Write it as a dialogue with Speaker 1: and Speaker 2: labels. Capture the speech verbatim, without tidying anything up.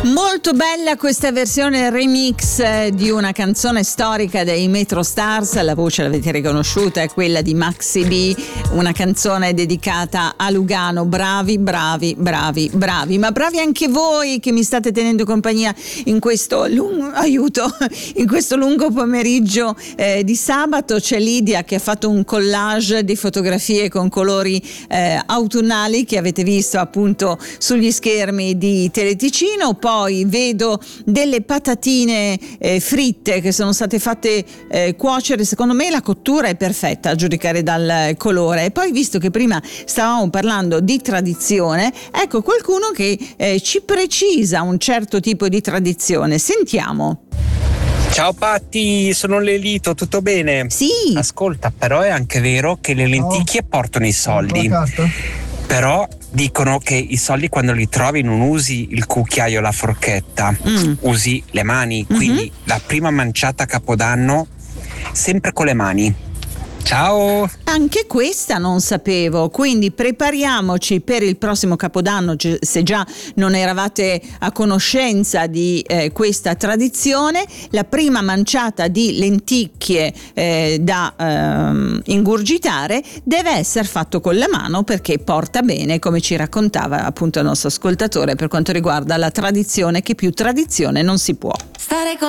Speaker 1: Molto bella questa versione remix di una canzone storica dei Metro Stars. La voce l'avete riconosciuta, è quella di Maxi B, una canzone dedicata a Lugano. Bravi, bravi, bravi, bravi, ma bravi anche voi che mi state tenendo compagnia in questo lungo aiuto, in questo lungo pomeriggio eh, di sabato. C'è Lidia che ha fatto un collage di fotografie con colori eh, autunnali che avete visto appunto sugli schermi di Teleticino. Poi vedo delle patatine eh, fritte che sono state fatte eh, cuocere. Secondo me la cottura è perfetta a giudicare dal colore. E poi, visto che prima stavamo parlando di tradizione, ecco qualcuno che eh, ci precisa un certo tipo di tradizione. Sentiamo.
Speaker 2: Ciao Patti, sono Lelito, tutto bene?
Speaker 1: Sì.
Speaker 2: Ascolta, però è anche vero che le lenticchie oh. portano i soldi. Però dicono che i soldi quando li trovi non usi il cucchiaio o la forchetta, mm. usi le mani. Mm-hmm. Quindi la prima manciata a Capodanno sempre con le mani. Ciao!
Speaker 1: Anche questa non sapevo, quindi prepariamoci per il prossimo Capodanno, se già non eravate a conoscenza di eh, questa tradizione. La prima manciata di lenticchie eh, da eh, ingurgitare deve essere fatto con la mano, perché porta bene, come ci raccontava appunto il nostro ascoltatore, per quanto riguarda la tradizione, che più tradizione non si può. Stare con